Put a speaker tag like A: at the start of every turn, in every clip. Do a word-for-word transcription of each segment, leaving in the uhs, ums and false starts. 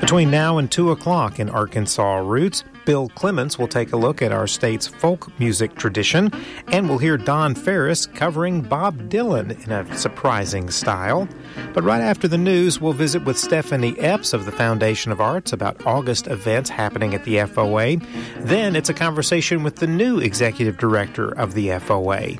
A: Between now and two o'clock in Arkansas Roots, Bill Clements will take a look at our state's folk music tradition, and we'll hear Don Ferris covering Bob Dylan in a surprising style. But right after the news, we'll visit with Stephanie Epps of the Foundation of Arts about August events happening at the F O A. Then it's a conversation with the new executive director of the F O A.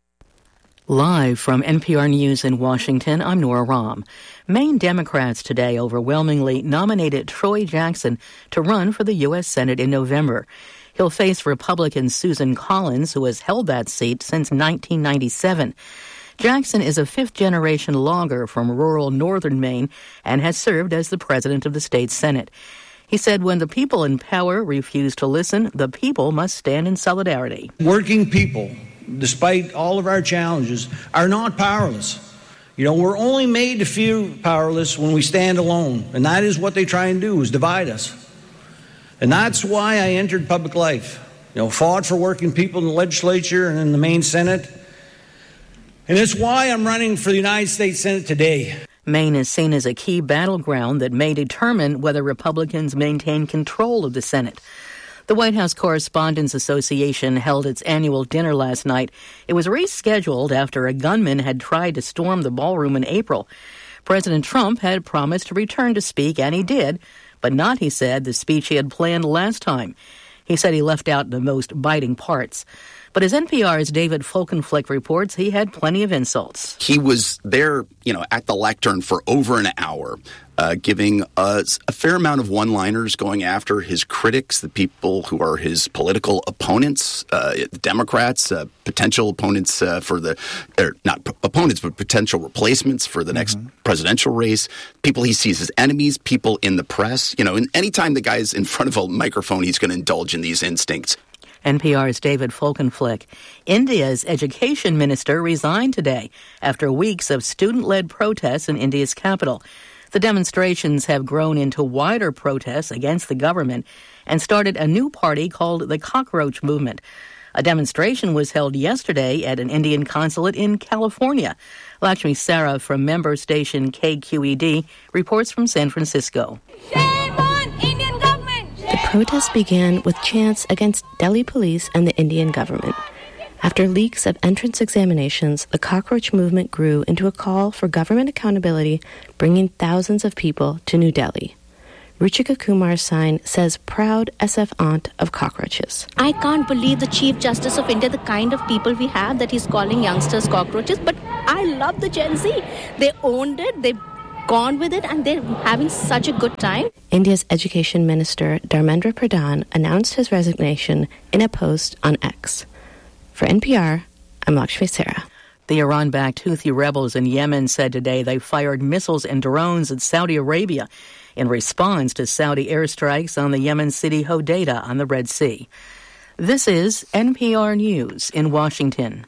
B: Live from N P R News in Washington, I'm Nora Rahm. Maine Democrats today overwhelmingly nominated Troy Jackson to run for the U S Senate in November. He'll face Republican Susan Collins, who has held that seat since nineteen ninety-seven. Jackson is a fifth-generation logger from rural northern Maine and has served as the president of the state Senate. He said when the people in power refuse to listen, the people must stand in solidarity.
C: Working people, despite all of our challenges, are not powerless. You know, we're only made to feel powerless when we stand alone, and that is what they try and do, is divide us. And that's why I entered public life. You know, fought for working people in the legislature and in the Maine Senate. And it's why I'm running for the United States Senate today.
B: Maine is seen as a key battleground that may determine whether Republicans maintain control of the Senate. The White House Correspondents Association held its annual dinner last night. It was rescheduled after a gunman had tried to storm the ballroom in April. President Trump had promised to return to speak, and he did, but not, he said, the speech he had planned last time. He said he left out the most biting parts. But as N P R's David Folkenflik reports, he had plenty of insults.
D: He was there, you know, at the lectern for over an hour, uh, giving us a fair amount of one-liners going after his critics, the people who are his political opponents, uh, the Democrats, uh, potential opponents uh, for the, or not p- opponents, but potential replacements for the next mm-hmm. presidential race, people he sees as enemies, people in the press. You know, and anytime the guy's in front of a microphone, he's going to indulge in these instincts.
B: N P R's David Folkenflik. India's education minister resigned today after weeks of student-led protests in India's capital. The demonstrations have grown into wider protests against the government and started a new party called the Cockroach Movement. A demonstration was held yesterday at an Indian consulate in California. Lakshmi Sarah from member station K Q E D reports from San Francisco.
E: Shame on Indian government!
F: The protests began with chants against Delhi police and the Indian government. After leaks of entrance examinations, the Cockroach Movement grew into a call for government accountability, bringing thousands of people to New Delhi. Ruchika Kumar's sign says, proud S F aunt of cockroaches.
G: I can't believe the Chief Justice of India, the kind of people we have, that he's calling youngsters cockroaches. But I love the Gen Z. They owned it, they've gone with it, and they're having such a good time.
F: India's Education Minister Dharmendra Pradhan announced his resignation in a post on X. For N P R, I'm Lakshmi Sarah.
B: The Iran-backed Houthi rebels in Yemen said today they fired missiles and drones at Saudi Arabia in response to Saudi airstrikes on the Yemen city Hodeidah on the Red Sea. This is N P R News in Washington.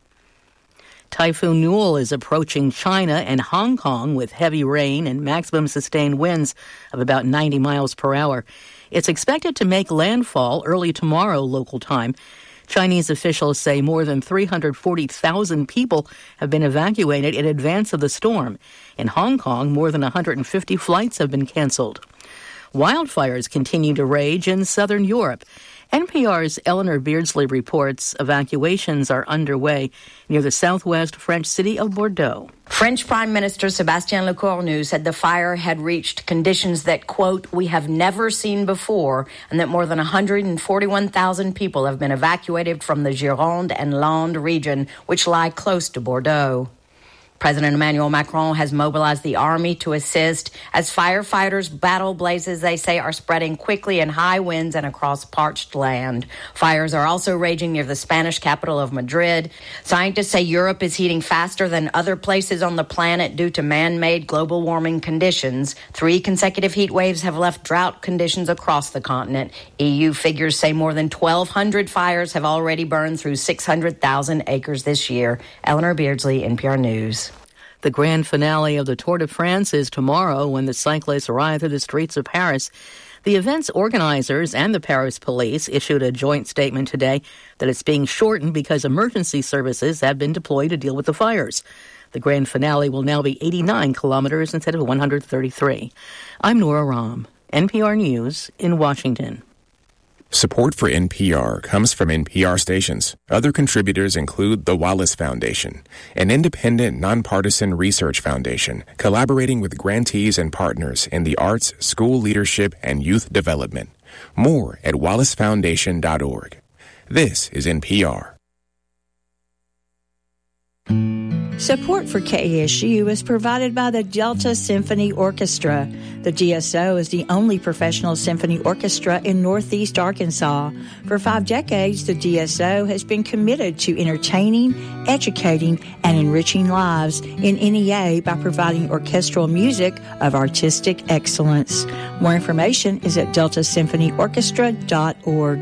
B: Typhoon Newell is approaching China and Hong Kong with heavy rain and maximum sustained winds of about ninety miles per hour. It's expected to make landfall early tomorrow local time. Chinese officials say more than three hundred forty thousand people have been evacuated in advance of the storm. In Hong Kong, more than one hundred fifty flights have been canceled. Wildfires continue to rage in southern Europe. N P R's Eleanor Beardsley reports evacuations are underway near the southwest French city of Bordeaux.
H: French Prime Minister Sébastien Lecornu said the fire had reached conditions that, quote, we have never seen before, and that more than one hundred forty-one thousand people have been evacuated from the Gironde and Landes region, which lie close to Bordeaux. President Emmanuel Macron has mobilized the army to assist as firefighters battle blazes they say are spreading quickly in high winds and across parched land. Fires are also raging near the Spanish capital of Madrid. Scientists say Europe is heating faster than other places on the planet due to man-made global warming conditions. Three consecutive heat waves have left drought conditions across the continent. E U figures say more than twelve hundred fires have already burned through six hundred thousand acres this year. Eleanor Beardsley, N P R News.
B: The grand finale of the Tour de France is tomorrow when the cyclists ride through the streets of Paris. The event's organizers and the Paris police issued a joint statement today that it's being shortened because emergency services have been deployed to deal with the fires. The grand finale will now be eighty-nine kilometers instead of one hundred thirty-three. I'm Nora Rahm. N P R News in Washington.
I: Support for N P R comes from N P R stations. Other contributors include the Wallace Foundation, an independent, nonpartisan research foundation collaborating with grantees and partners in the arts, school leadership, and youth development. More at wallace foundation dot org. This is N P R.
J: Support for K A S U is provided by the Delta Symphony Orchestra. The D S O is the only professional symphony orchestra in Northeast Arkansas. For five decades, the D S O has been committed to entertaining, educating, and enriching lives in N E A by providing orchestral music of artistic excellence. More information is at delta symphony orchestra dot org.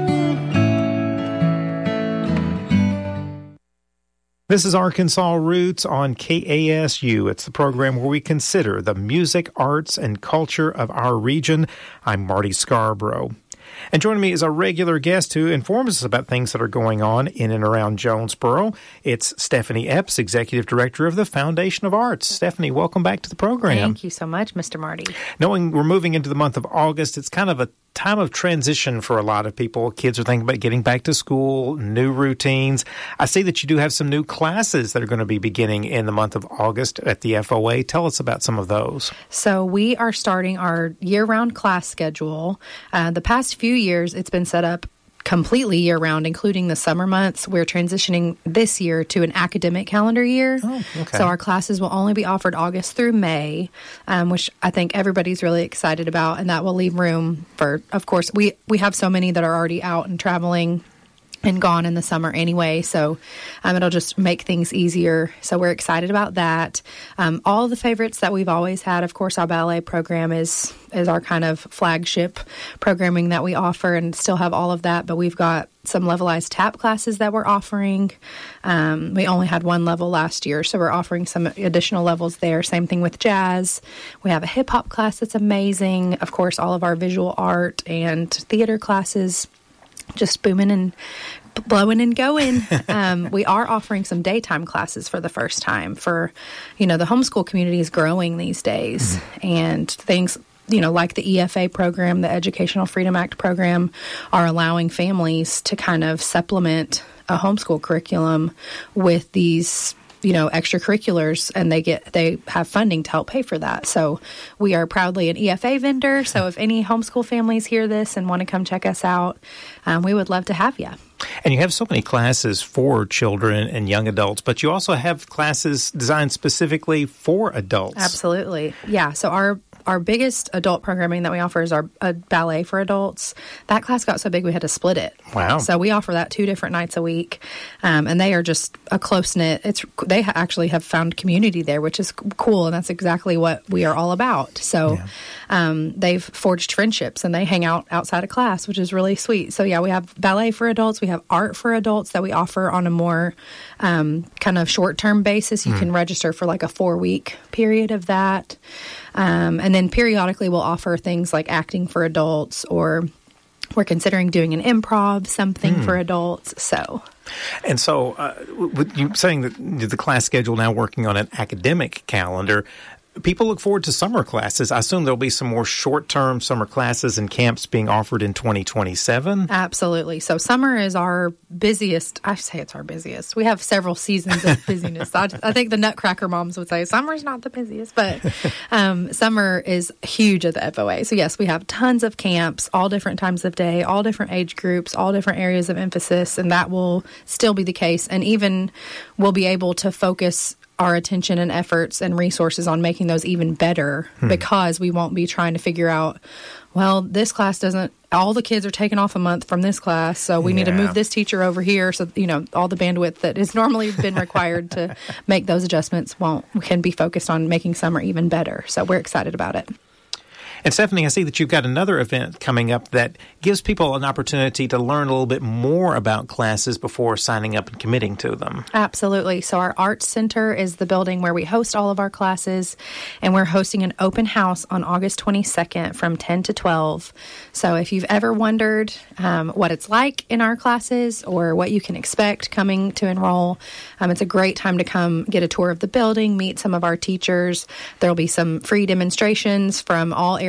A: This is Arkansas Roots on K A S U. It's the program where we consider the music, arts, and culture of our region. I'm Marty Scarborough. And joining me is a regular guest who informs us about things that are going on in and around Jonesboro. It's Stephanie Epps, Executive Director of the Foundation of Arts. Stephanie, welcome back to the program.
K: Thank you so much, Mister Marty.
A: Knowing we're moving into the month of August, it's kind of a time of transition for a lot of people. Kids are thinking about getting back to school, new routines. I see that you do have some new classes that are going to be beginning in the month of August at the F O A. Tell us about some of those.
K: So we are starting our year-round class schedule. Uh, the past few years, it's been set up completely year-round, including the summer months. We're transitioning this year to an academic calendar year.
A: Oh, okay.
K: So our classes will only be offered August through May, um, which I think everybody's really excited about, and that will leave room for, of course, we, we have so many that are already out and traveling and gone in the summer anyway, so um, it'll just make things easier. So we're excited about that. Um, all the favorites that we've always had, of course, our ballet program is is our kind of flagship programming that we offer, and still have all of that, but we've got some levelized tap classes that we're offering. Um, we only had one level last year, so we're offering some additional levels there. Same thing with jazz. We have a hip-hop class that's amazing. Of course, all of our visual art and theater classes just booming and blowing and going. Um, we are offering some daytime classes for the first time for, you know, the homeschool community is growing these days, mm-hmm. and things, you know, like the E F A program, the Educational Freedom Act program, are allowing families to kind of supplement a homeschool curriculum with these, you know, extracurriculars, and they get they have funding to help pay for that. So we are proudly an E F A vendor. So if any homeschool families hear this and want to come check us out, um, we would love to have you.
A: And you have so many classes for children and young adults, but you also have classes designed specifically for adults.
K: Absolutely. Yeah. So our Our biggest adult programming that we offer is our uh, ballet for adults. That class got so big we had to split it.
A: Wow.
K: So we offer that two different nights a week, um, and they are just a close-knit. It's They ha- actually have found community there, which is cool, and that's exactly what we are all about. So yeah. um, they've forged friendships, and they hang out outside of class, which is really sweet. So yeah, we have ballet for adults. We have art for adults that we offer on a more um, kind of short-term basis. You mm. can register for like a four-week period of that. Um, and then periodically we'll offer things like acting for adults, or we're considering doing an improv, something mm. for adults. So,
A: And so uh, with you saying that the class schedule now working on an academic calendar, people look forward to summer classes. I assume there'll be some more short-term summer classes and camps being offered in twenty twenty-seven.
K: Absolutely. So summer is our busiest. I say it's our busiest. We have several seasons of busyness. I, I think the Nutcracker moms would say summer's not the busiest, but um, summer is huge at the F O A. So yes, we have tons of camps, all different times of day, all different age groups, all different areas of emphasis, and that will still be the case. And even we'll be able to focus our attention and efforts and resources on making those even better, hmm. because we won't be trying to figure out, well, this class doesn't, all the kids are taking off a month from this class, so we yeah. need to move this teacher over here. So, you know, all the bandwidth that is normally been required to make those adjustments won't, can be focused on making summer even better. So we're excited about it.
A: And Stephanie, I see that you've got another event coming up that gives people an opportunity to learn a little bit more about classes before signing up and committing to them.
K: Absolutely. So our Arts Center is the building where we host all of our classes, and we're hosting an open house on August twenty-second from ten to twelve. So if you've ever wondered um, what it's like in our classes or what you can expect coming to enroll, um, it's a great time to come get a tour of the building, meet some of our teachers. There'll be some free demonstrations from all areas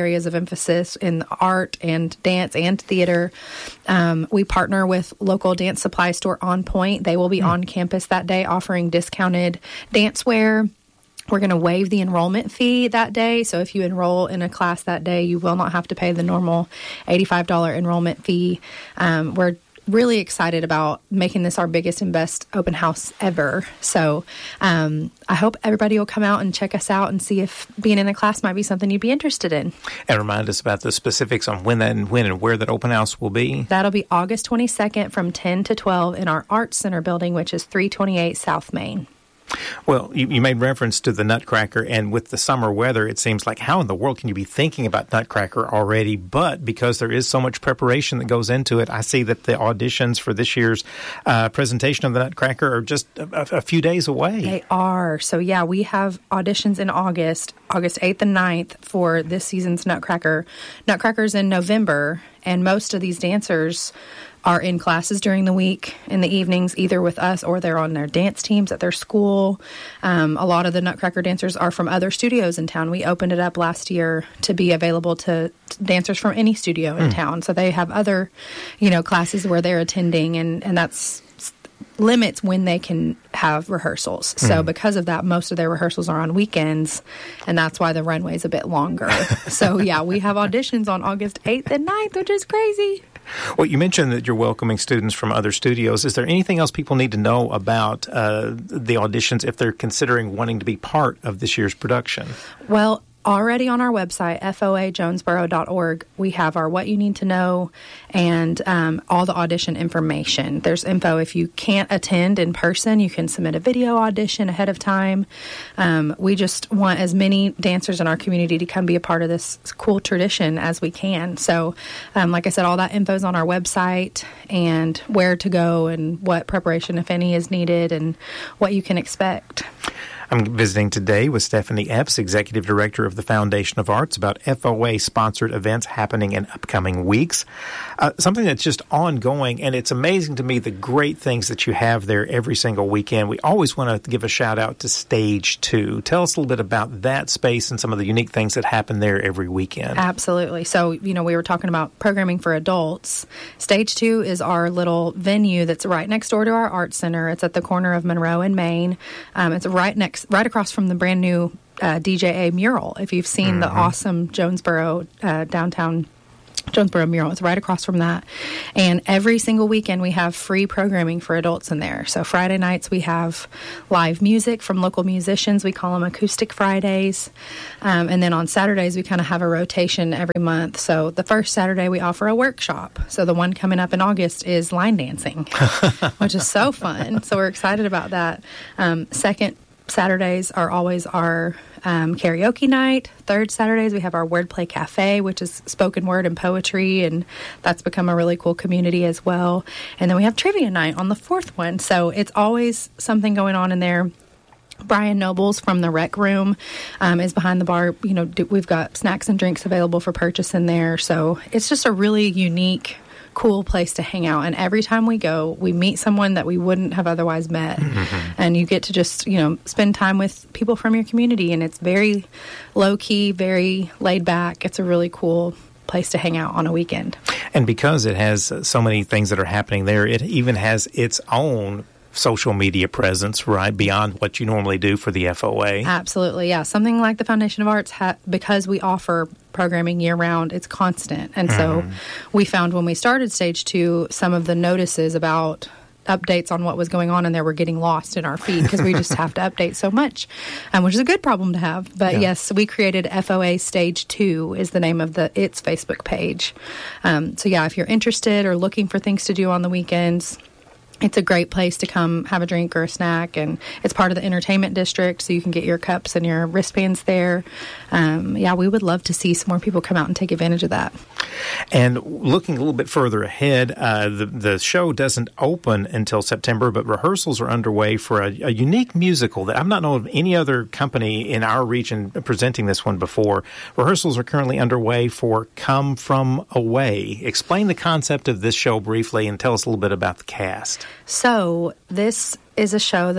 K: areas of emphasis in art and dance and theater. Um, we partner with local dance supply store On Point. They will be mm. on campus that day offering discounted dance wear. We're going to waive the enrollment fee that day. So if you enroll in a class that day, you will not have to pay the normal eighty-five dollars enrollment fee. Um, we're really excited about making this our biggest and best open house ever. So um, I hope everybody will come out and check us out and see if being in a class might be something you'd be interested in.
A: And remind us about the specifics on when that and when and where that open house will be.
K: That'll be August twenty-second from ten to twelve in our Arts Center building, which is three twenty-eight South Main.
A: Well, you, you made reference to the Nutcracker, and with the summer weather, it seems like how in the world can you be thinking about Nutcracker already? But because there is so much preparation that goes into it, I see that the auditions for this year's uh, presentation of the Nutcracker are just a, a few days away.
K: They are. So, yeah, we have auditions in August, August eighth and ninth for this season's Nutcracker. Nutcracker's in November, and most of these dancers are in classes during the week in the evenings, either with us or they're on their dance teams at their school. Um, a lot of the Nutcracker dancers are from other studios in town. We opened it up last year to be available to dancers from any studio in mm. town. So they have other, you know, classes where they're attending, and, and that's limits when they can have rehearsals. Mm. So because of that, most of their rehearsals are on weekends, and that's why the runway's a bit longer. So, yeah, we have auditions on August eighth and ninth, which is crazy.
A: Well, you mentioned that you're welcoming students from other studios. Is there anything else people need to know about uh, the auditions if they're considering wanting to be part of this year's production?
K: Well, already on our website, F O A jonesboro dot org, we have our What You Need to Know and um, all the audition information. There's info if you can't attend in person, you can submit a video audition ahead of time. Um, we just want as many dancers in our community to come be a part of this cool tradition as we can. So, um, like I said, all that info is on our website, and where to go and what preparation, if any, is needed and what you can expect.
A: I'm visiting today with Stephanie Epps, Executive Director of the Foundation of Arts, about F O A-sponsored events happening in upcoming weeks. Uh, something that's just ongoing, and it's amazing to me the great things that you have there every single weekend. We always want to give a shout-out to Stage two. Tell us a little bit about that space and some of the unique things that happen there every weekend.
K: Absolutely. So, you know, we were talking about programming for adults. Stage two is our little venue that's right next door to our Arts Center. It's at the corner of Monroe and Main. Um, it's right next right across from the brand new uh, D J A mural. If you've seen mm-hmm. the awesome Jonesboro uh, downtown Jonesboro mural, it's right across from that. And every single weekend we have free programming for adults in there. So Friday nights we have live music from local musicians. We call them Acoustic Fridays. Um, and then on Saturdays we kind of have a rotation every month. So the first Saturday we offer a workshop. So the one coming up in August is line dancing, which is so fun. So we're excited about that. Um, second Saturdays are always our um, karaoke night. Third Saturdays, we have our Wordplay Cafe, which is spoken word and poetry, and that's become a really cool community as well. And then we have trivia night on the fourth one. So it's always something going on in there. Brian Nobles from the Rec Room um, is behind the bar. You know, we've got snacks and drinks available for purchase in there. So it's just a really unique, cool place to hang out. And every time we go, we meet someone that we wouldn't have otherwise met. Mm-hmm. And you get to just, you know, spend time with people from your community. And it's very low-key, very laid back. It's a really cool place to hang out on a weekend.
A: And because it has so many things that are happening there, it even has its own social media presence, right, beyond what you normally do for the F O A.
K: Absolutely, yeah. Something like the Foundation of Arts, ha- because we offer programming year-round, it's constant. And so mm. we found when we started Stage two, some of the notices about updates on what was going on in there were getting lost in our feed because we just have to update so much, um, which is a good problem to have. But yeah. yes, we created F O A Stage two is the name of the its Facebook page. Um, so yeah, if you're interested or looking for things to do on the weekends, it's a great place to come have a drink or a snack, and it's part of the entertainment district, so you can get your cups and your wristbands there. Um, yeah, we would love to see some more people come out and take advantage of that.
A: And looking a little bit further ahead, uh, the, the show doesn't open until September, but rehearsals are underway for a, a unique musical that I've not known of any other company in our region presenting this one before. Rehearsals are currently underway for Come From Away. Explain the concept of this show briefly and tell us a little bit about the cast.
K: So this is a show that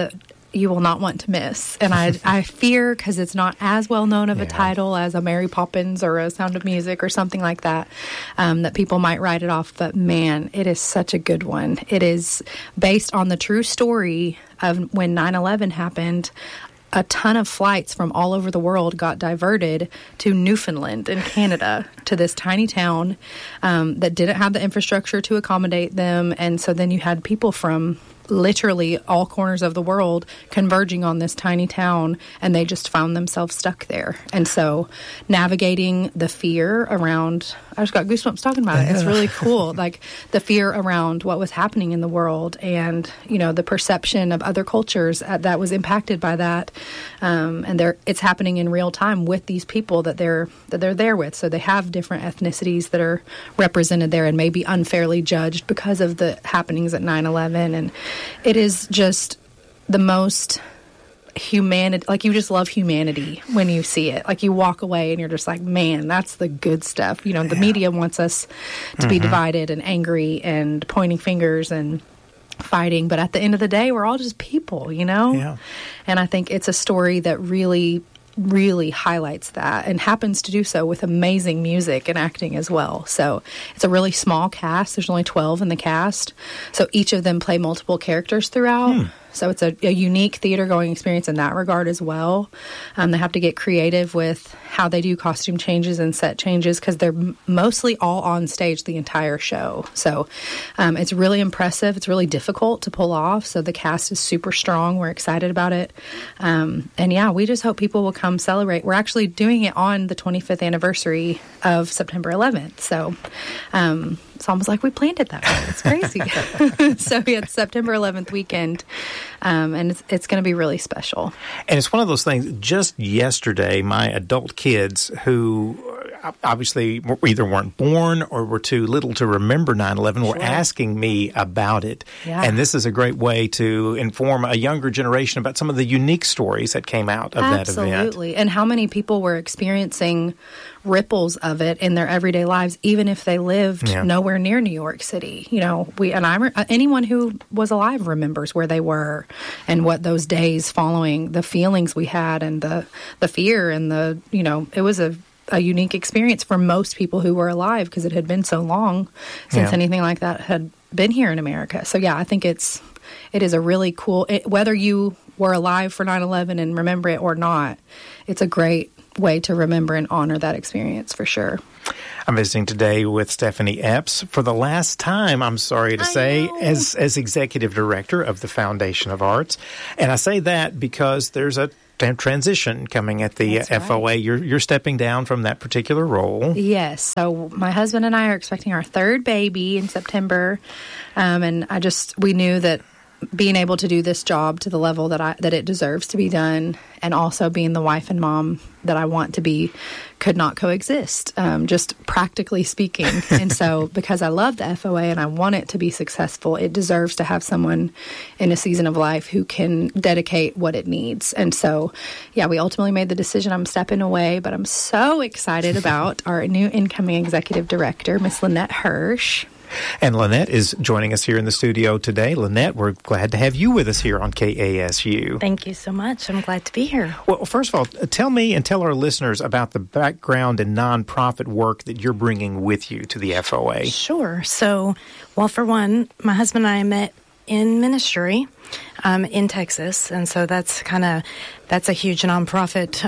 K: you will not want to miss. And I, I fear, because it's not as well known of
A: yeah.
K: a title as a Mary Poppins or a Sound of Music or something like that, um, that people might write it off. But man, it is such a good one. It is based on the true story of when nine eleven happened. A ton of flights from all over the world got diverted to Newfoundland in Canada, to this tiny town um, that didn't have the infrastructure to accommodate them. And so then you had people from literally all corners of the world converging on this tiny town, and they just found themselves stuck there. And so navigating the fear around, I just got goosebumps talking about it. It's really cool. Like the fear around what was happening in the world, and, you know, the perception of other cultures uh, that was impacted by that. Um, and they're, it's happening in real time with these people that they're, that they're there with. So they have different ethnicities that are represented there and may be unfairly judged because of the happenings at nine eleven. And it is just the most humanity, like you just love humanity when you see it. Like you walk away and you're just like, man, that's the good stuff. You know, the yeah. media wants us to mm-hmm. be divided and angry and pointing fingers and fighting, but at the end of the day, we're all just people, you know?
A: Yeah.
K: And I think it's a story that really really highlights that, and happens to do so with amazing music and acting as well. So it's a really small cast. There's only twelve in the cast. So each of them play multiple characters throughout. Hmm. So it's a, a unique theater-going experience in that regard as well. Um, they have to get creative with how they do costume changes and set changes, because they're m- mostly all on stage the entire show. So um, it's really impressive. It's really difficult to pull off. So the cast is super strong. We're excited about it. Um, and yeah, we just hope people will come celebrate. We're actually doing it on the twenty-fifth anniversary of September eleventh. So um, it's almost like we planned it that way. It's crazy. So yeah, it's September eleventh weekend. Um, and it's, it's going to be really special.
A: And it's one of those things. Just yesterday, my adult kids, who obviously either weren't born or were too little to remember nine eleven, were sure. asking me about it.
K: Yeah.
A: And this is a great way to inform a younger generation about some of the unique stories that came out of
K: Absolutely.
A: that event.
K: Absolutely. And how many people were experiencing ripples of it in their everyday lives, even if they lived yeah. nowhere near New York City. You know, we and I re- anyone who was alive remembers where they were and what those days following, the feelings we had, and the the fear, and the, you know, it was a a unique experience for most people who were alive, because it had been so long since yeah. anything like that had been here in America. So yeah, I think it's it is a really cool, it, whether you were alive for nine eleven and remember it or not, it's a great way to remember and honor that experience for sure.
A: I'm visiting today with Stephanie Epps for the last time, I'm sorry to
K: I
A: say,
K: know.
A: as as executive director of the Foundation of Arts. And I say that because there's a transition coming at the
K: That's
A: F O A.
K: right.
A: You're you're stepping down from that particular role.
K: Yes. So my husband and I are expecting our third baby in September, um, and I just we knew that being able to do this job to the level that I that it deserves to be done, and also being the wife and mom that I want to be, could not coexist, um, just practically speaking. And so because I love the F O A and I want it to be successful, it deserves to have someone in a season of life who can dedicate what it needs. And so, yeah, we ultimately made the decision. I'm stepping away, but I'm so excited about our new incoming executive director, Miss Lynette Hirsch.
A: And Lynette is joining us here in the studio today. Lynette, we're glad to have you with us here on K A S U.
L: Thank you so much. I'm glad to be here.
A: Well, first of all, tell me and tell our listeners about the background and nonprofit work that you're bringing with you to the F O A.
L: Sure. So, well, for one, my husband and I met in ministry um, in Texas, and so that's kind of that's a huge nonprofit,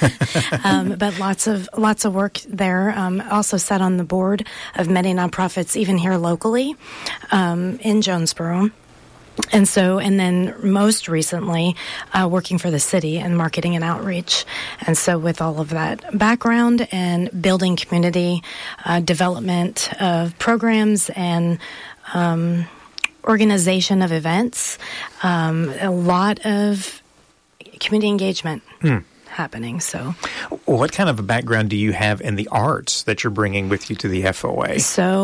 L: um, but lots of lots of work there. Um, also sat on the board of many nonprofits, even here locally um, in Jonesboro. And so, and then most recently, uh, working for the city in marketing and outreach. And so with all of that background and building community uh, development of programs and um, organization of events, um, a lot of community engagement hmm. happening. So,
A: what kind of a background do you have in the arts that you're bringing with you to the F O A?
L: So,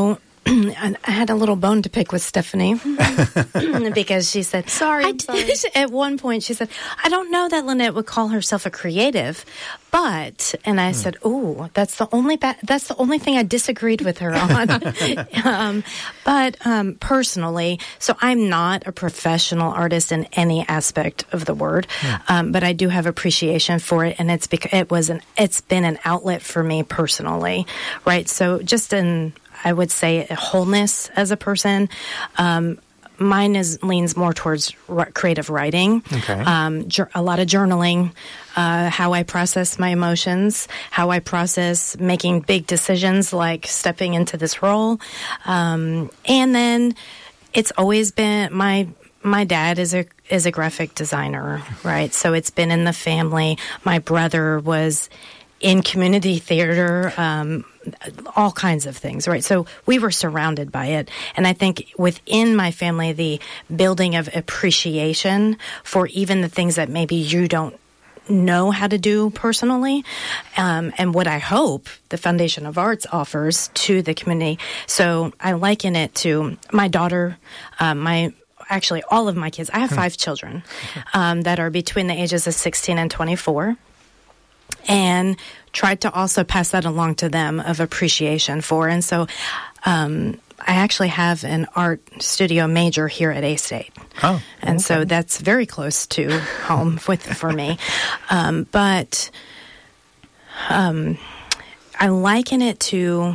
L: I had a little bone to pick with Stephanie because she said,
K: sorry,
L: I
K: I'm sorry.
L: At one point she said, I don't know that Lynette would call herself a creative, but, and I mm. said, oh, that's the only, ba- that's the only thing I disagreed with her on. um, but um, personally, so I'm not a professional artist in any aspect of the word, mm. um, but I do have appreciation for it, and it's because it was an, it's been an outlet for me personally, right? So just in, I would say, wholeness as a person. Um, mine is leans more towards r- creative writing,
A: okay.
L: um, jur- a lot of journaling, uh, how I process my emotions, how I process making big decisions like stepping into this role. Um, and then it's always been my my dad is a is a graphic designer, right? So it's been in the family. My brother was in community theater, um, all kinds of things, right? So we were surrounded by it. And I think within my family, the building of appreciation for even the things that maybe you don't know how to do personally, um, and what I hope the Foundation of Arts offers to the community. So I liken it to my daughter, uh, my actually all of my kids. I have five children um, that are between the ages of sixteen and twenty-four. And tried to also pass that along to them of appreciation for. And so um, I actually have an art studio major here at A-State.
A: Oh,
L: and
A: okay.
L: so that's very close to home with for me. Um, but um, I liken it to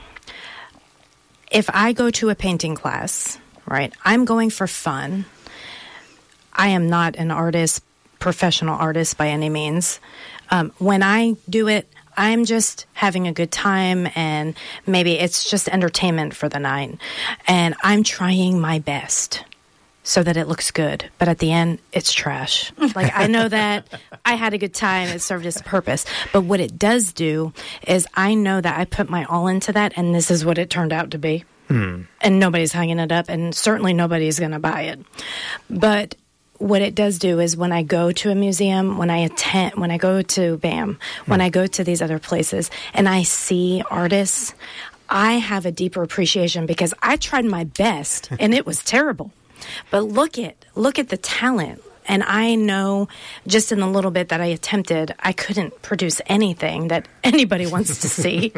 L: if I go to a painting class, right, I'm going for fun. I am not an artist, professional artist by any means. Um, when I do it, I'm just having a good time, and maybe it's just entertainment for the night. And I'm trying my best so that it looks good. But at the end, it's trash. Like, I know that I had a good time. It served its purpose. But what it does do is I know that I put my all into that, and this is what it turned out to be.
A: Hmm. And
L: nobody's hanging it up, and certainly nobody's going to buy it. But what it does do is when I go to a museum, when I attend, when I go to B A M, hmm. when I go to these other places, and I see artists, I have a deeper appreciation because I tried my best, and it was terrible. But look at look at the talent. And I know just in the little bit that I attempted, I couldn't produce anything that anybody wants to see.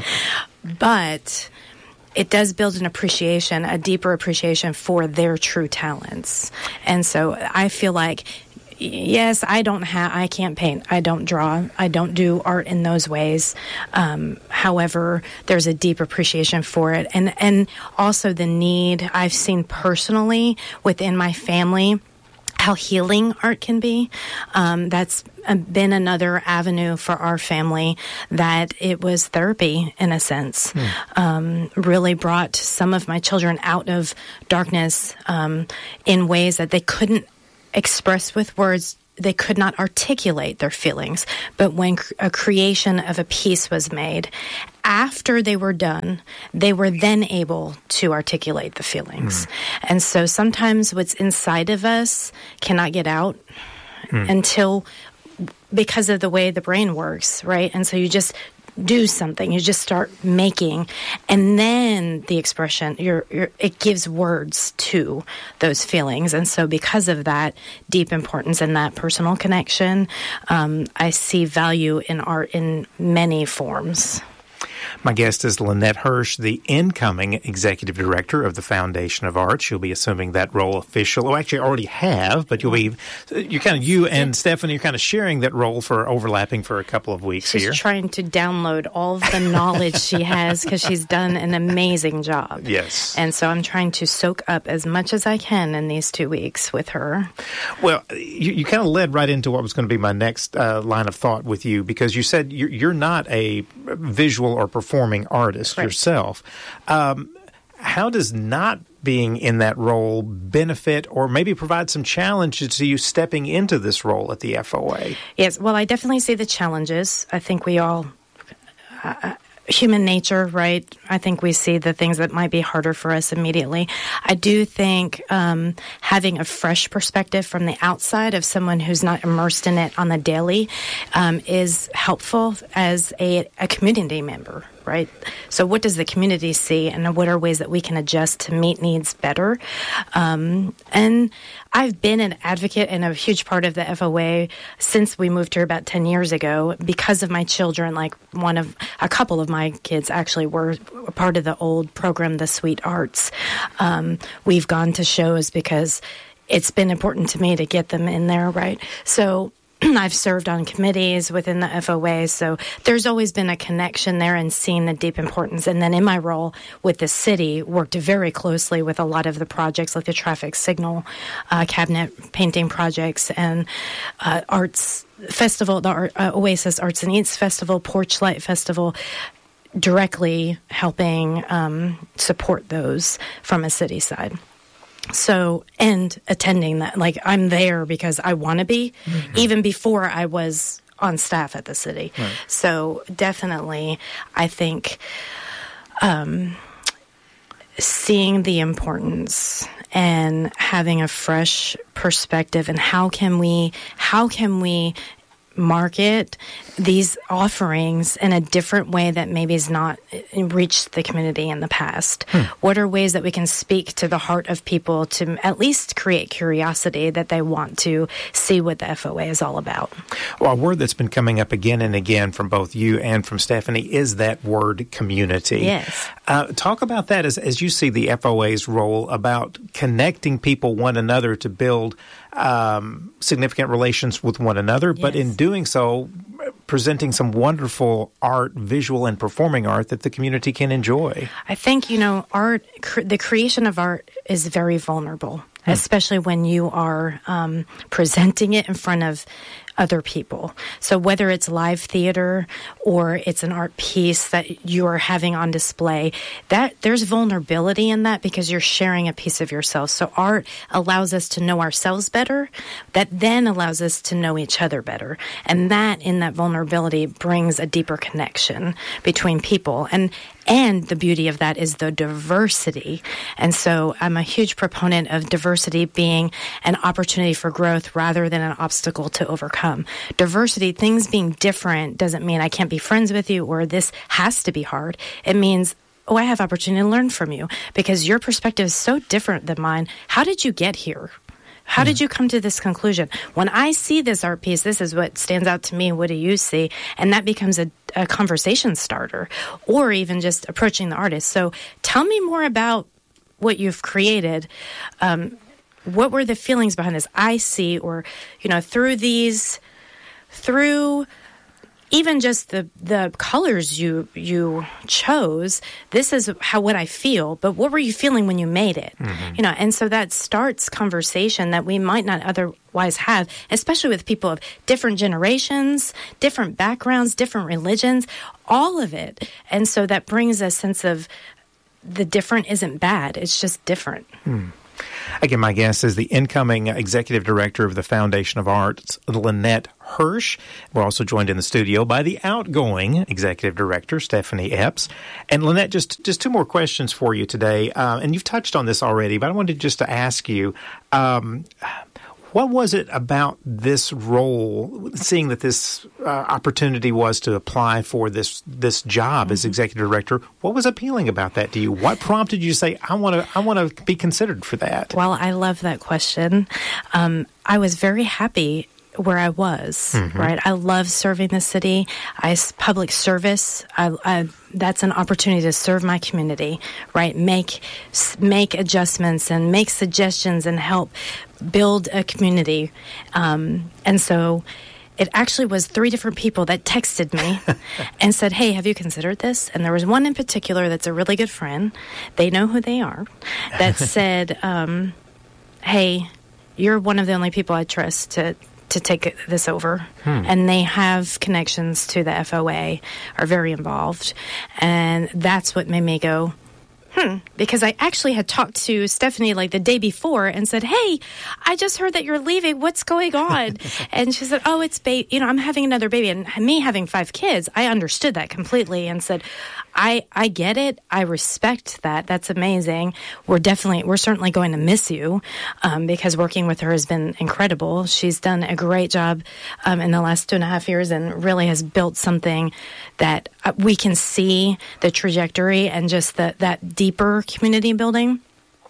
L: But it does build an appreciation, a deeper appreciation for their true talents. And so I feel like, yes, I don't have, I can't paint, I don't draw, I don't do art in those ways. Um, however, there's a deep appreciation for it. And, and also the need I've seen personally within my family, how healing art can be. Um, that's been another avenue for our family, that it was therapy in a sense. Hmm. Um, really brought some of my children out of darkness um, in ways that they couldn't express with words. They could not articulate their feelings. But when cr- a creation of a piece was made, after they were done, they were then able to articulate the feelings. Mm. And so sometimes what's inside of us cannot get out mm. until, because of the way the brain works, right? And so you just do something, you just start making, and then the expression, you're, you're, it gives words to those feelings. And so because of that deep importance and that personal connection, um, I see value in art in many forms.
A: My guest is Lynette Hirsch, the incoming executive director of the Foundation of Arts. You'll be assuming that role official. Oh, actually, I already have, but you'll be, you kind of, you and Stephanie are kind of sharing that role for overlapping for a couple of weeks
L: she's
A: here.
L: She's trying to download all of the knowledge she has because she's done an amazing job.
A: Yes.
L: And so I'm trying to soak up as much as I can in these two weeks with her.
A: Well, you, you kind of led right into what was going to be my next uh, line of thought with you, because you said you're, you're not a visual or performing artist right. yourself. Um, how does not being in that role benefit or maybe provide some challenges to you stepping into this role at the F O A?
L: Yes, well, I definitely see the challenges. I think we all uh, human nature, right? I think we see the things that might be harder for us immediately. I do think um, having a fresh perspective from the outside of someone who's not immersed in it on the daily um, is helpful as a, a community member, right? So what does the community see, and what are ways that we can adjust to meet needs better? Um, and I've been an advocate and a huge part of the F O A since we moved here about ten years ago because of my children. Like one of, a couple of my kids actually were a part of the old program, the Sweet Arts. Um, we've gone to shows because it's been important to me to get them in there, right? So I've served on committees within the F O A, so there's always been a connection there and seeing the deep importance. And then in my role with the city, worked very closely with a lot of the projects like the traffic signal, uh, cabinet painting projects, and uh, arts festival, the Art, uh, Oasis Arts and Eats Festival, Porch Light Festival, directly helping um, support those from a city side. So, and attending that, like I'm there because I want to be, mm-hmm. even before I was on staff at the city. Right. So definitely, I think um, seeing the importance and having a fresh perspective, and how can we, how can we market these offerings in a different way that maybe has not reached the community in the past? Hmm. What are ways that we can speak to the heart of people to at least create curiosity that they want to see what the F O A is all about?
A: Well, a word that's been coming up again and again from both you and from Stephanie is that word community.
L: Yes.
A: Uh, talk about that as, as you see the F O A's role about connecting people one another to build um, significant relations with one another, yes. but in doing so, presenting some wonderful art, visual and performing art that the community can enjoy.
L: I think, you know, art, cr- the creation of art is very vulnerable, hmm. especially when you are um, presenting it in front of other people. So whether it's live theater or it's an art piece that you're having on display, that there's vulnerability in that because you're sharing a piece of yourself. So art allows us to know ourselves better. That then allows us to know each other better. And that, in that vulnerability, brings a deeper connection between people. And And the beauty of that is the diversity. And so I'm a huge proponent of diversity being an opportunity for growth rather than an obstacle to overcome. Diversity, things being different, doesn't mean I can't be friends with you or this has to be hard. It means, oh, I have opportunity to learn from you because your perspective is so different than mine. How did you get here? How did you come to this conclusion? When I see this art piece, this is what stands out to me. What do you see? And that becomes a, a conversation starter, or even just approaching the artist. So tell me more about what you've created. Um, what were the feelings behind this? I see, or, you know, through these, through even just the, the colors you you chose, this is how what I feel, but what were you feeling when you made it? Mm-hmm. You know, and so that starts conversation that we might not otherwise have, especially with people of different generations, different backgrounds, different religions, all of it. And so that brings a sense of the different isn't bad, it's just different.
A: Hmm. Again, my guest is the incoming executive director of the Foundation of Arts, Lynette Hirsch. We're also joined in the studio by the outgoing executive director, Stephanie Epps. And Lynette, just, just two more questions for you today. Uh, and you've touched on this already, but I wanted just to ask you, um, what was it about this role, seeing that this uh, opportunity was to apply for this this job mm-hmm. as executive director? What was appealing about that to you? What prompted you to say, I want to I want to be considered for that?
L: Well, I love that question. Um, I was very happy where I was, mm-hmm. right? I love serving the city. I public service. I, I, that's an opportunity to serve my community, right? Make make adjustments and make suggestions and help build a community. Um, and so it actually was three different people that texted me and said, hey, have you considered this? And there was one in particular that's a really good friend. They know who they are. That said, um, hey, you're one of the only people I trust to to take this over. Hmm. And they have connections to the F O A, are very involved. And that's what made me go, hmm, because I actually had talked to Stephanie like the day before and said, hey, I just heard that you're leaving. What's going on? And she said, oh, it's, ba- you know, I'm having another baby. And me having five kids, I understood that completely and said, I, I get it. I respect that. That's amazing. We're definitely, we're certainly going to miss you um, because working with her has been incredible. She's done a great job um, in the last two and a half years and really has built something that uh, we can see the trajectory and just the, that deeper community building.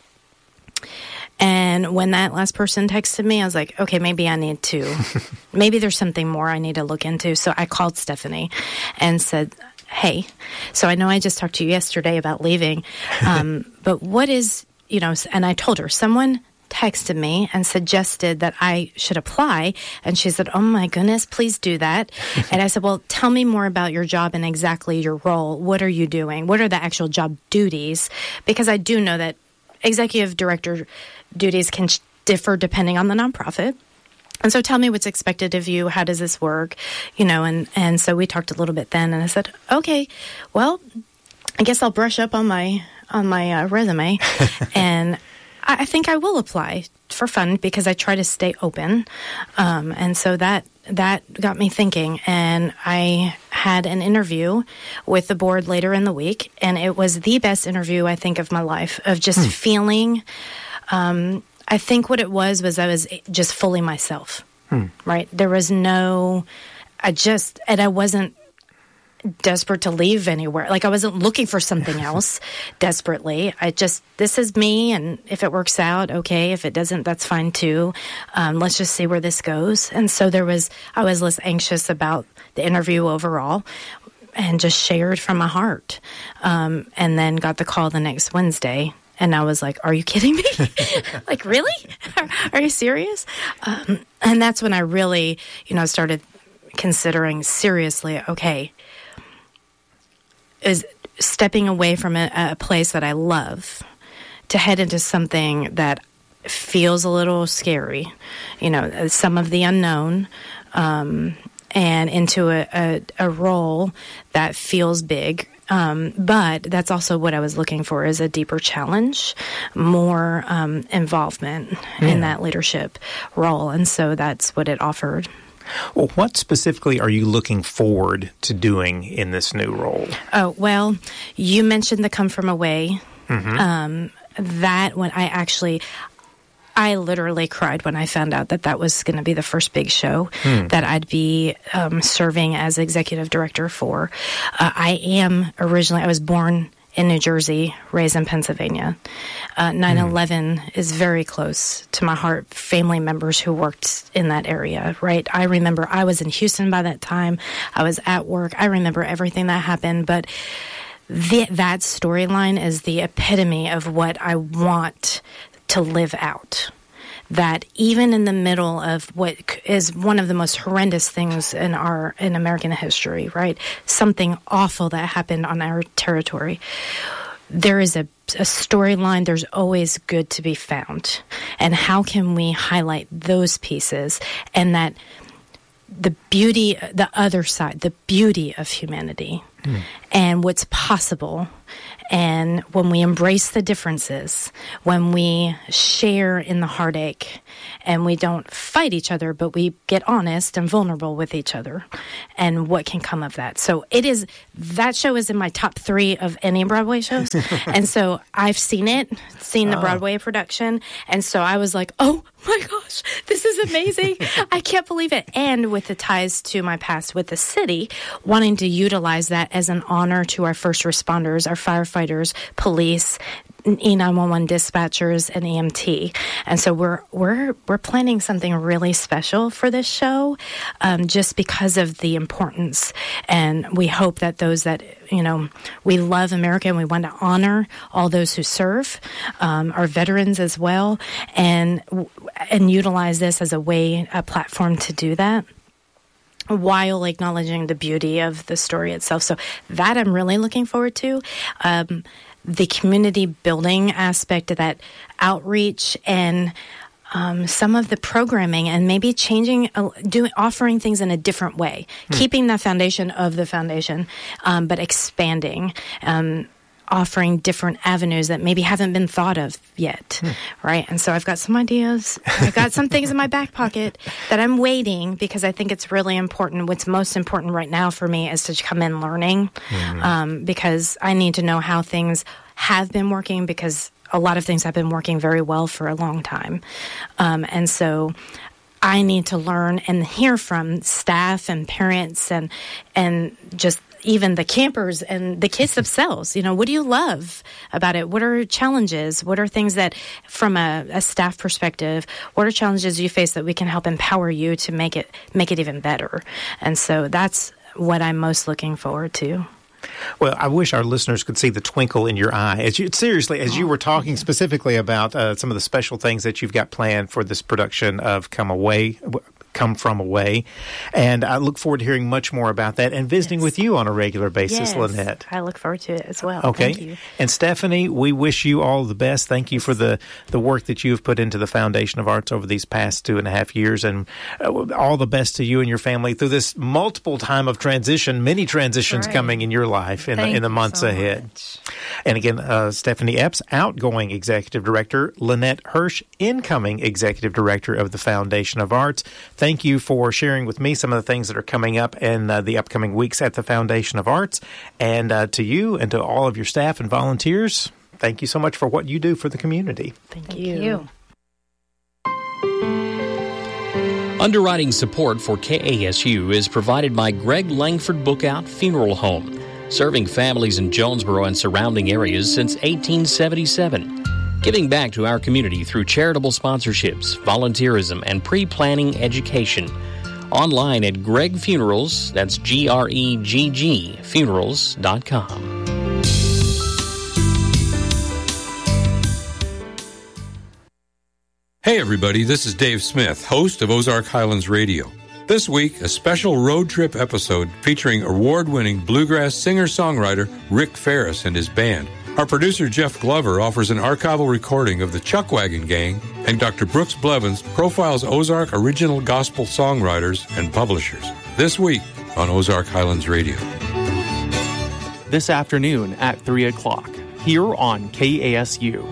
L: And when that last person texted me, I was like, okay, maybe I need to, maybe there's something more I need to look into. So I called Stephanie and said, hey, so I know I just talked to you yesterday about leaving, um, but what is, you know, and I told her, someone texted me and suggested that I should apply. And she said, oh my goodness, please do that. And I said, well, tell me more about your job and exactly your role. What are you doing? What are the actual job duties? Because I do know that executive director duties can differ depending on the nonprofit. And so tell me what's expected of you. How does this work? You know, and, and so we talked a little bit then, and I said, okay, well, I guess I'll brush up on my, on my uh, resume. And I, I think I will apply for fun because I try to stay open. Um, and so that, that got me thinking. And I had an interview with the board later in the week, and it was the best interview, I think, of my life, of just hmm. feeling, um, I think what it was was I was just fully myself, hmm. right? There was no, I just, and I wasn't desperate to leave anywhere. Like I wasn't looking for something else desperately. I just, this is me, and if it works out, okay. If it doesn't, that's fine too. Um, let's just see where this goes. And so there was, I was less anxious about the interview overall and just shared from my heart. Um, and then got the call the next Wednesday. And I was like, are you kidding me? Like, really? Are, are you serious? Um, and that's when I really, you know, started considering seriously, okay, is stepping away from a, a place that I love to head into something that feels a little scary, you know, some of the unknown, um, and into a, a, a role that feels big. Um, but that's also what I was looking for, is a deeper challenge, more um, involvement yeah. in that leadership role. And so that's what it offered.
A: Well, what specifically are you looking forward to doing in this new role?
L: Oh, well, you mentioned the Come From Away.
A: Mm-hmm.
L: Um, that when I actually... I literally cried when I found out that that was going to be the first big show hmm. that I'd be um, serving as executive director for. Uh, I am originally, I was born in New Jersey, raised in Pennsylvania. Uh, nine eleven hmm. is very close to my heart, family members who worked in that area, right? I remember I was in Houston by that time. I was at work. I remember everything that happened, but the, that storyline is the epitome of what I want to live out. That even in the middle of what is one of the most horrendous things in our in American history, right? Something awful that happened on our territory. There is a, a storyline. There's always good to be found. And how can we highlight those pieces and that the beauty, the other side, the beauty of humanity mm. and what's possible. And when we embrace the differences, when we share in the heartache and we don't fight each other, but we get honest and vulnerable with each other and what can come of that. So it is, that show is in my top three of any Broadway shows. And so I've seen it, seen the oh. Broadway production. And so I was like, oh my gosh, this is amazing. I can't believe it. And with the ties to my past with the city, wanting to utilize that as an honor to our first responders, our firefighters, police, E nine one one dispatchers, and E M T. And so we're we're we're planning something really special for this show, um, just because of the importance. And we hope that those that, you know, we love America and we want to honor all those who serve, um, our veterans as well, and and utilize this as a way, a platform to do that, while acknowledging the beauty of the story itself. So that I'm really looking forward to. Um, the community building aspect of that outreach and um, some of the programming and maybe changing, uh, doing, offering things in a different way, hmm. keeping the foundation of the foundation, um, but expanding. Um, offering different avenues that maybe haven't been thought of yet, hmm. right? And so I've got some ideas. I've got some things in my back pocket that I'm waiting because I think it's really important. What's most important right now for me is to come in learning mm-hmm. um, because I need to know how things have been working because a lot of things have been working very well for a long time. Um, and so I need to learn and hear from staff and parents and and just even the campers and the kids themselves. You know, what do you love about it? What are challenges? What are things that, from a, a staff perspective, what are challenges you face that we can help empower you to make it make it even better? And so that's what I'm most looking forward to.
A: Well, I wish our listeners could see the twinkle in your eye. As you, seriously, as you were talking specifically about uh, some of the special things that you've got planned for this production of Come Away, Come From Away. And I look forward to hearing much more about that and visiting yes. with you on a regular basis,
L: yes,
A: Lynette.
L: I look forward to it as well.
A: Okay.
L: Thank you.
A: And Stephanie, we wish you all the best. Thank you for the, the work that you have put into the Foundation of Arts over these past two and a half years. And uh, all the best to you and your family through this multiple time of transition, many transitions right. coming in your life in, the, in the months so ahead. Much. And again, uh, Stephanie Epps, outgoing Executive Director, Lynette Hirsch, incoming Executive Director of the Foundation of Arts. Thank you for sharing with me some of the things that are coming up in uh, the upcoming weeks at the Foundation of Arts. And uh, to you and to all of your staff and volunteers, thank you so much for what you do for the community.
L: Thank,
K: thank
L: you.
K: you.
M: Underwriting support for K A S U is provided by Greg Langford Bookout Funeral Home, serving families in Jonesboro and surrounding areas since eighteen seventy-seven. Giving back to our community through charitable sponsorships, volunteerism, and pre-planning education. Online at Greg Funerals, that's G R E G G, funerals dot com.
N: Hey everybody, this is Dave Smith, host of Ozark Highlands Radio. This week, a special road trip episode featuring award-winning bluegrass singer-songwriter Rick Ferris and his band. Our producer Jeff Glover offers an archival recording of the Chuckwagon Gang, and Doctor Brooks Blevins profiles Ozark original gospel songwriters and publishers. This week on Ozark Highlands Radio.
O: This afternoon at three o'clock, here on K A S U.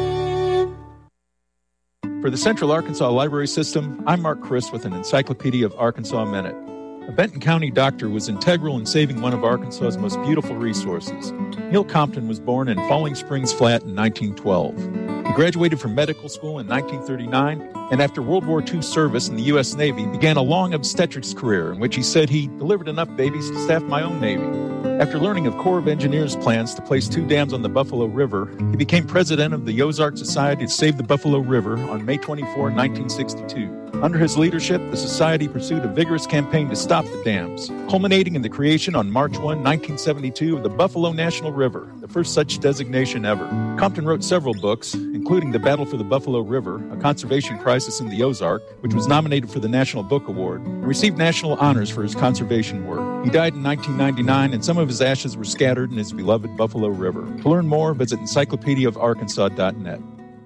P: For the Central Arkansas Library System, I'm Mark Chris with an Encyclopedia of Arkansas Minute. A Benton County doctor was integral in saving one of Arkansas's most beautiful resources. Neil Compton was born in Falling Springs Flat in nineteen twelve. He graduated from medical school in nineteen thirty-nine, and after World War Two service in the U S Navy, began a long obstetrics career in which he said he delivered enough babies to staff my own Navy. After learning of Corps of Engineers' plans to place two dams on the Buffalo River, he became president of the Ozark Society to Save the Buffalo River on May twenty-fourth, nineteen sixty-two. Under his leadership, the Society pursued a vigorous campaign to stop the dams, culminating in the creation on March first, nineteen seventy-two of the Buffalo National River, the first such designation ever. Compton wrote several books, including The Battle for the Buffalo River, a conservation crisis in the Ozark, which was nominated for the National Book Award, and received national honors for his conservation work. He died in nineteen ninety-nine, and some of his ashes were scattered in his beloved Buffalo River. To learn more, visit encyclopedia of arkansas dot net.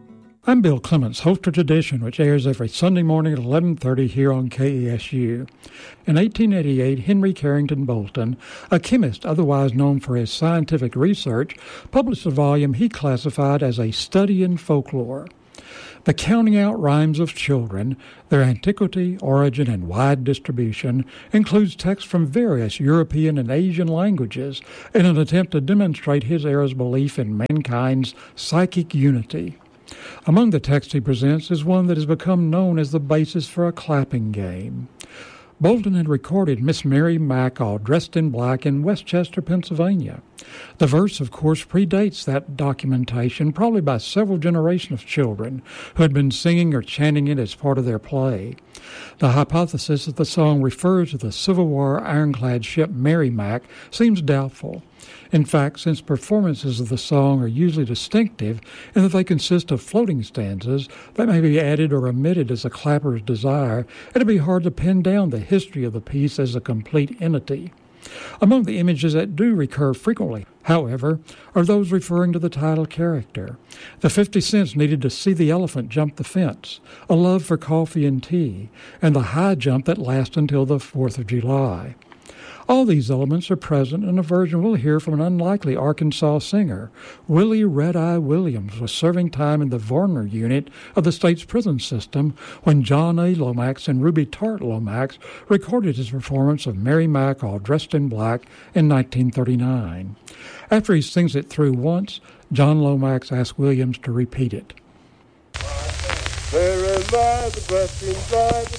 Q: I'm Bill Clements, host of Tradition, which airs every Sunday morning at eleven thirty here on K A S U. In eighteen eighty-eight, Henry Carrington Bolton, a chemist otherwise known for his scientific research, published a volume he classified as a study in folklore. The counting out rhymes of children, their antiquity, origin, and wide distribution, includes texts from various European and Asian languages in an attempt to demonstrate his era's belief in mankind's psychic unity. Among the texts he presents is one that has become known as the basis for a clapping game. Bolton had recorded Miss Mary Mack all dressed in black in Westchester, Pennsylvania. The verse, of course, predates that documentation, probably by several generations of children who had been singing or chanting it as part of their play. The hypothesis that the song refers to the Civil War ironclad ship Mary Mack seems doubtful. In fact, since performances of the song are usually distinctive in that they consist of floating stanzas that may be added or omitted as the clapper's desire, it would be hard to pin down the history of the piece as a complete entity. Among the images that do recur frequently, however, are those referring to the title character. The fifty cents needed to see the elephant jump the fence, a love for coffee and tea, and the high jump that lasts until the fourth of July. All these elements are present in a version we'll hear from an unlikely Arkansas singer. Willie Red Eye Williams was serving time in the Varner unit of the state's prison system when John A. Lomax and Ruby Tart Lomax recorded his performance of Mary Mack All Dressed in Black in nineteen thirty-nine. After he sings it through once, John Lomax asked Williams to repeat it.
R: Where am I, the dressed in black?